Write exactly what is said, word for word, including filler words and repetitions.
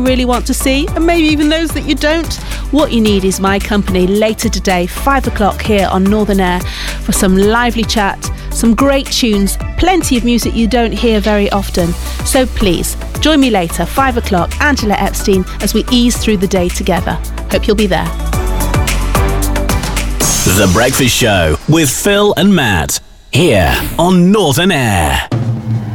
really want to see, and maybe even those that you don't. What you need is my company later today, five o'clock here on Northern Air, for some lively chat, some great tunes, plenty of music you don't hear very often. So please, join me later, five o'clock, Angela Epstein, as we ease through the day together. Hope you'll be there. The Breakfast Show with Phil and Matt, here on Northern Air.